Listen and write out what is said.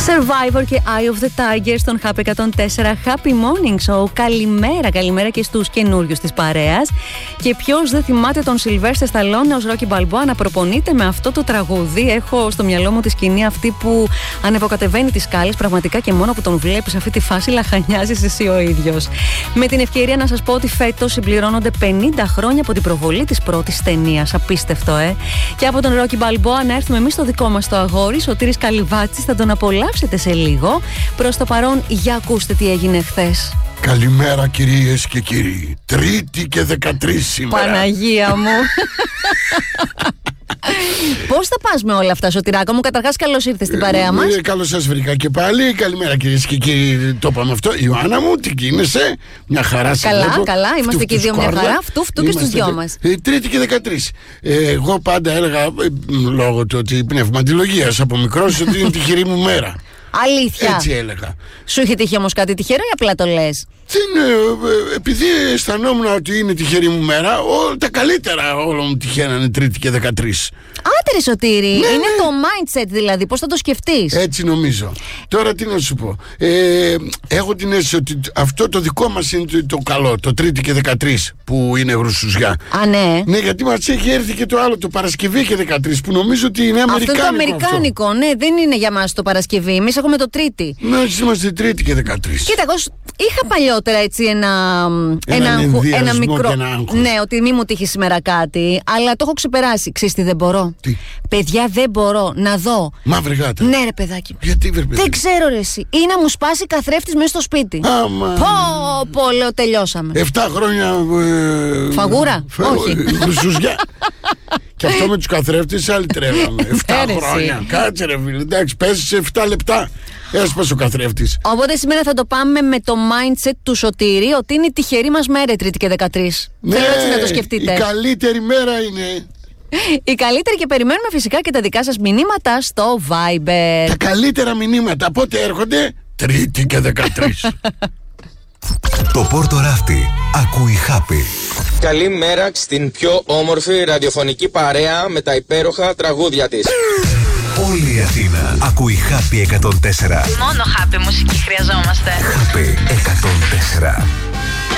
Survivor και Eye of the Tiger στον Happy 104 Happy Morning Show. Καλημέρα και στους καινούριους της παρέας. Και ποιος δεν θυμάται τον Σιλβέστερ Σταλόνε ως Ρόκι Μπαλμπόα να προπονείται με αυτό το τραγούδι? Έχω στο μυαλό μου τη σκηνή αυτή που ανεβοκατεβαίνει τις σκάλες. Πραγματικά και μόνο που τον βλέπεις αυτή τη φάση λαχανιάζεις εσύ ο ίδιος. Με την ευκαιρία να σας πω ότι φέτος συμπληρώνονται 50 χρόνια από την προβολή της πρώτης ταινίας. Απίστευτο, Και από τον Ρόκι Μπαλμπόα να έρθουμε εμείς στο δικό μας το αγόρι, Σωτήρης Καλυβάτσης. Θα τον απολαύσετε σε λίγο. Προς το παρόν, για ακούστε τι έγινε χθες. Καλημέρα κυρίες και κύριοι. Τρίτη και 13 σήμερα. Παναγία μου. Πώς θα πας με όλα αυτά, Σωτηράκο μου? Καταρχάς, καλώς ήρθες στην παρέα μας. Καλώς σας βρήκα και πάλι. Καλημέρα κυρίες και κύριοι. Το είπαμε αυτό. Ιωάννα μου, τι γίνεσαι? Μια χαρά σε βλέπω. Καλά, είμαστε και οι δύο μια χαρά. Φτού και στους δυο μας. Τρίτη και 13. Εγώ πάντα έλεγα, λόγω του ότι πνευματολογίας από μικρός, ότι είναι τυχερή μου μέρα. Αλήθεια? Έτσι έλεγα. Σου είχε τύχει όμως κάτι τυχερό ή απλά το λες? Επειδή αισθανόμουν ότι είναι τυχερή μου μέρα, τα καλύτερα όλα μου τυχαίνανε Τρίτη και 13. Άτερη, Σωτήρη, είναι το mindset δηλαδή, πώς θα το σκεφτείς. Έτσι νομίζω. Τώρα τι να σου πω, έχω την αίσθηση ότι αυτό το δικό μας είναι το καλό, το Τρίτη και 13 που είναι γρουσουζιά. Α, ναι. Ναι, γιατί μας έχει έρθει και το άλλο, το Παρασκευή και 13, που νομίζω ότι είναι αμερικάνικο. Αυτό είναι το αμερικάνικο, αυτό. Ναι, δεν είναι για μας το Παρασκευή. Εμείς έχουμε το Τρίτη. Ναι, είμαστε Τρίτη και 13. Κοίτα, εγώ είχα παλιότερα έτσι ένα μικρό. Ναι, ότι μη μου τύχει σήμερα κάτι, αλλά το έχω ξεπεράσει. Ξέρεις τι δεν μπορώ? Τι? Παιδιά, δεν μπορώ να δω. Μαύρη γάτα. Ναι, ρε παιδάκι. Γιατί, βρε παιδί? Δεν ξέρω, ρε εσύ. Ή να μου σπάσει καθρέφτης μέσα στο σπίτι. Πω, λέω, τελειώσαμε. 7 χρόνια. Φαγούρα? Όχι. Γρουσουζιά. Και αυτό με τους καθρέφτες άλλοι τρέβαμε. 7 χρόνια. Κάτσε ρε φίλε. Εντάξει, πέσει σε 7 λεπτά. Έσπασε ο καθρέφτης. Οπότε σήμερα θα το πάμε με το mindset του Σωτήρη, ότι είναι η τυχερή μας μέρα Τρίτη και 13. Ναι, θέλω έτσι να το σκεφτείτε. Η καλύτερη μέρα είναι. Η καλύτερη, και περιμένουμε φυσικά και τα δικά σας μηνύματα στο Viber. Τα καλύτερα μηνύματα πότε έρχονται? Τρίτη και 13. Το Πόρτο Ράφτη ακούει Happy. Καλημέρα στην πιο όμορφη ραδιοφωνική παρέα με τα υπέροχα τραγούδια της. Όλη η Αθήνα ακούει Happy 104. Μόνο Happy μουσική χρειαζόμαστε. Happy 104.